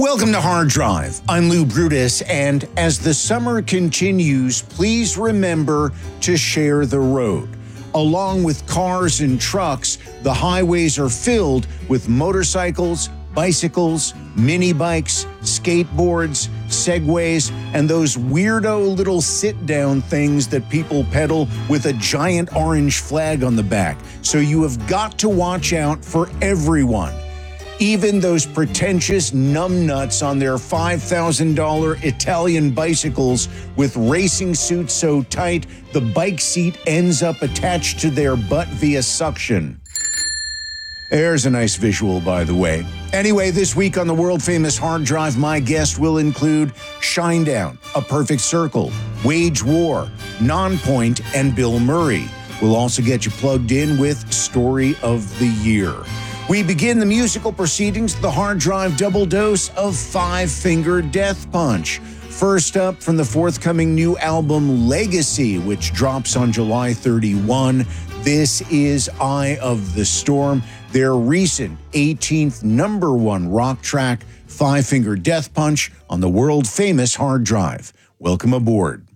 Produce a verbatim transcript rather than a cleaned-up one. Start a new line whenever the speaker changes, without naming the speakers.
Welcome to Hard Drive. I'm Lou Brutus, and as the summer continues, please remember to share the road. Along with cars and trucks, the highways are filled with motorcycles, bicycles, mini bikes, skateboards, Segways, and those weirdo little sit-down things that people pedal with a giant orange flag on the back. So you have got to watch out for everyone. Even those pretentious numbnuts on their five thousand dollars Italian bicycles with racing suits so tight, the bike seat ends up attached to their butt via suction. There's a nice visual, by the way. Anyway, this week on the world-famous Hard Drive, my guest will include Shinedown, A Perfect Circle, Wage War, Nonpoint, and Bill Murray. We'll also get you plugged in with Story of the Year. We begin the musical proceedings, the Hard Drive double dose of Five Finger Death Punch. First up from the forthcoming new album Legacy, which drops on July thirty-first, this is Eye of the Storm, their recent eighteenth number one rock track, Five Finger Death Punch, on the world-famous Hard Drive. Welcome aboard.